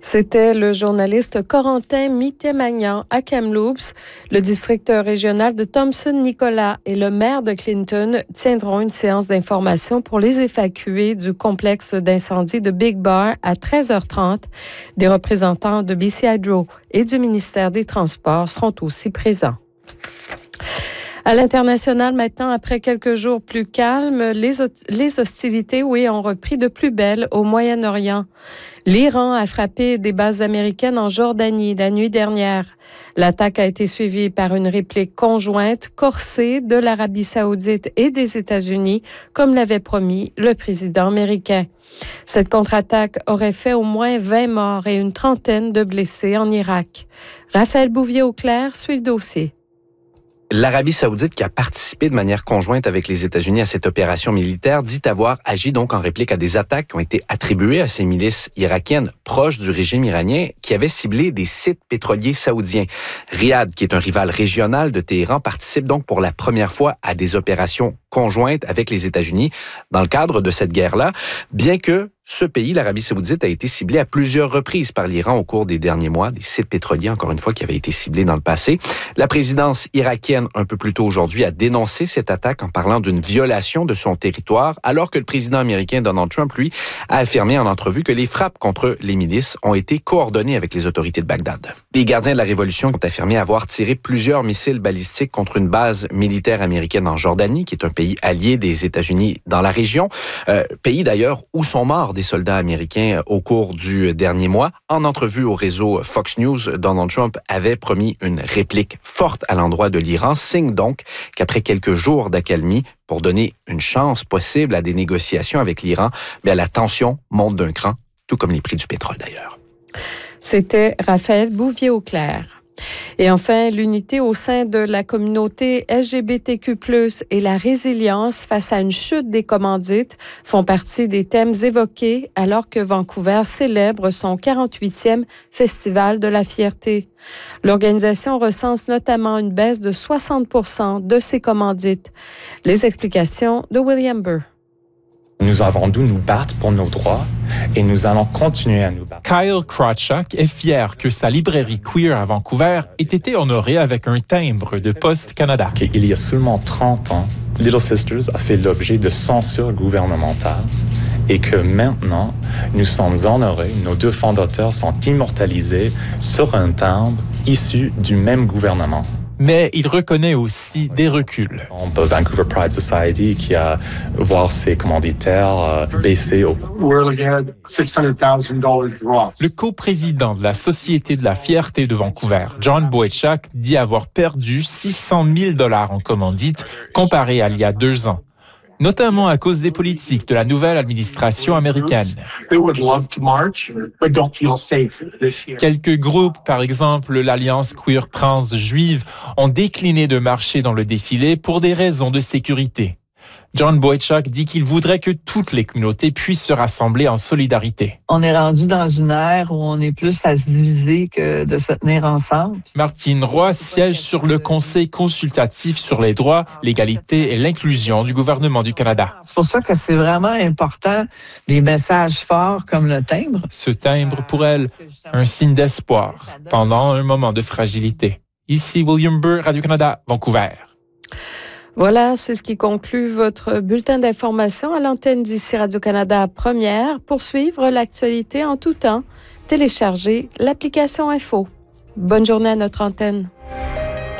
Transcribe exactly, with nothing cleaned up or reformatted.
C'était le journaliste Corentin Mitté-Magnan à Kamloops. Le district régional de Thompson-Nicolas et le maire de Clinton tiendront une séance d'information pour les évacuer du complexe d'incendie de Big Bar à treize heures trente. Des représentants de B C Hydro et du ministère des Transports seront aussi présents. À l'international, maintenant, après quelques jours plus calmes, les, les hostilités, oui, ont repris de plus belle au Moyen-Orient. L'Iran a frappé des bases américaines en Jordanie la nuit dernière. L'attaque a été suivie par une réplique conjointe corsée de l'Arabie saoudite et des États-Unis, comme l'avait promis le président américain. Cette contre-attaque aurait fait au moins vingt morts et une trentaine de blessés en Irak. Raphaël Bouvier-Auclair suit le dossier. L'Arabie saoudite, qui a participé de manière conjointe avec les États-Unis à cette opération militaire, dit avoir agi donc en réplique à des attaques qui ont été attribuées à ces milices irakiennes proches du régime iranien qui avaient ciblé des sites pétroliers saoudiens. Riyad, qui est un rival régional de Téhéran, participe donc pour la première fois à des opérations conjointes avec les États-Unis dans le cadre de cette guerre-là, bien que ce pays, l'Arabie saoudite, a été ciblé à plusieurs reprises par l'Iran au cours des derniers mois, des sites pétroliers, encore une fois, qui avaient été ciblés dans le passé. La présidence irakienne, un peu plus tôt aujourd'hui, a dénoncé cette attaque en parlant d'une violation de son territoire, alors que le président américain Donald Trump, lui, a affirmé en entrevue que les frappes contre les milices ont été coordonnées avec les autorités de Bagdad. Les gardiens de la révolution ont affirmé avoir tiré plusieurs missiles balistiques contre une base militaire américaine en Jordanie, qui est un pays allié des États-Unis dans la région, euh, pays d'ailleurs où sont morts des soldats américains au cours du dernier mois. En entrevue au réseau Fox News, Donald Trump avait promis une réplique forte à l'endroit de l'Iran, signe donc qu'après quelques jours d'accalmie, pour donner une chance possible à des négociations avec l'Iran, bien, la tension monte d'un cran, tout comme les prix du pétrole d'ailleurs. C'était Raphaël Bouvier-Auclair. Et enfin, l'unité au sein de la communauté L G B T Q plus, et la résilience face à une chute des commandites font partie des thèmes évoqués alors que Vancouver célèbre son quarante-huitième Festival de la fierté. L'organisation recense notamment une baisse de soixante pour cent de ses commandites. Les explications de William Burr. Nous avons dû nous battre pour nos droits et nous allons continuer à nous battre. Kyle Krawchuk est fier que sa librairie queer à Vancouver ait été honorée avec un timbre de Poste Canada. Il y a seulement trente ans, Little Sisters a fait l'objet de censure gouvernementale et que maintenant, nous sommes honorés, nos deux fondateurs sont immortalisés sur un timbre issu du même gouvernement. Mais il reconnaît aussi des reculs. Vancouver Pride Society qui a voir ses commanditaires euh, baisser au... Le coprésident de la Société de la fierté de Vancouver, John Boychuk, dit avoir perdu six cent mille dollars en commandites comparé à il y a deux ans, notamment à cause des politiques de la nouvelle administration américaine. Quelques groupes, par exemple l'Alliance queer trans juive, ont décliné de marcher dans le défilé pour des raisons de sécurité. John Boychuk dit qu'il voudrait que toutes les communautés puissent se rassembler en solidarité. On est rendu dans une ère où on est plus à se diviser que de se tenir ensemble. Martine Roy siège sur le Conseil consultatif sur les droits, l'égalité et l'inclusion du gouvernement du Canada. C'est pour ça que c'est vraiment important des messages forts comme le timbre. Ce timbre, pour elle, un signe d'espoir pendant un moment de fragilité. Ici William Burr, Radio-Canada, Vancouver. Voilà, c'est ce qui conclut votre bulletin d'information à l'antenne d'ici Radio-Canada Première. Pour suivre l'actualité en tout temps, téléchargez l'application Info. Bonne journée à notre antenne.